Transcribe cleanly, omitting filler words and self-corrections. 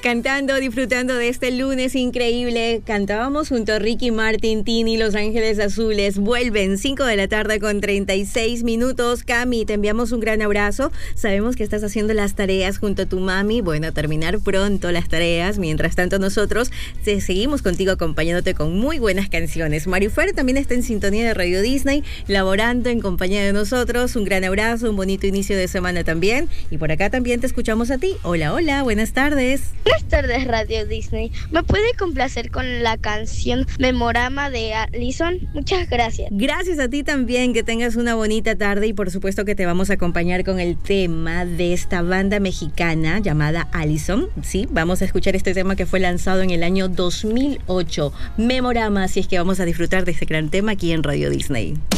cantando, disfrutando de este lunes increíble. Cantábamos junto a Ricky Martin, Tini, Los Ángeles Azules. Vuelven 5 de la tarde con 36 minutos. Cami, te enviamos un gran abrazo. Sabemos que estás haciendo las tareas junto a tu mami. Bueno, a terminar pronto las tareas. Mientras tanto, nosotros seguimos contigo acompañándote con muy buenas canciones. Marifer también está en sintonía de Radio Disney, laborando en compañía de nosotros. Un gran abrazo, un bonito inicio de semana también. Y por acá también te escuchamos a ti. Hola, hola, buenas tardes. Buenas tardes, Radio Disney. ¿Me puede complacer con la canción Memorama de Allison? Muchas gracias. Gracias a ti también, que tengas una bonita tarde y por supuesto que te vamos a acompañar con el tema de esta banda mexicana llamada Allison. Sí, vamos a escuchar este tema que fue lanzado en el año 2008. Memorama, así es que vamos a disfrutar de este gran tema aquí en Radio Disney.